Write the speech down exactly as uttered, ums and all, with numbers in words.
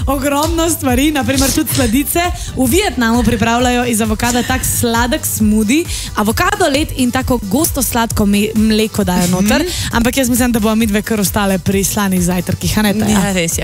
ogromno stvari, naprimer tudi sladice. V Vietnamu pripravljajo iz avokada tak sladek smoothie, avokado, led in tako gosto sladko mleko dajo noter, ampak jaz mislim, da bomo midve kar ostale pri slanih zajtrkih, a ne? Ja, res je.